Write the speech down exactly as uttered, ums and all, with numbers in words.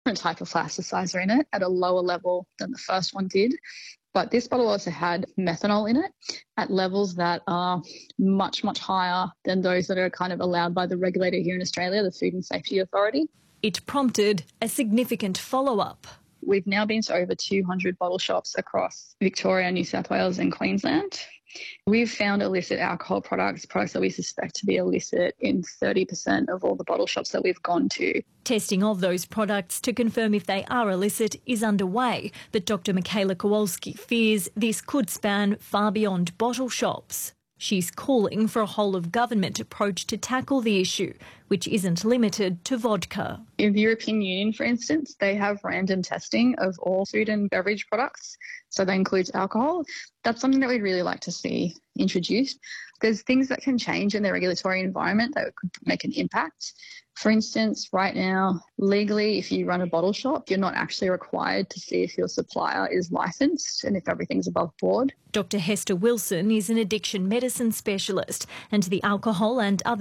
different type of plasticizer in it at a lower level than the first one did. But this bottle also had methanol in it at levels that are much, much higher than those that are kind of allowed by the regulator here in Australia, the Food and Safety Authority. It prompted a significant follow-up. We've now been to over two hundred bottle shops across Victoria, New South Wales and Queensland. We've found illicit alcohol products, products that we suspect to be illicit, in thirty percent of all the bottle shops that we've gone to. Testing of those products to confirm if they are illicit is underway, but Doctor Michaela Kowalski fears this could span far beyond bottle shops. She's calling for a whole-of-government approach to tackle the issue, which isn't limited to vodka. In the European Union, for instance, they have random testing of all food and beverage products, so that includes alcohol. That's something that we'd really like to see introduced. There's things that can change in the regulatory environment that could make an impact. For instance, right now, legally, if you run a bottle shop, you're not actually required to see if your supplier is licensed and if everything's above board. Doctor Hester Wilson is an addiction medicine specialist, and the alcohol and other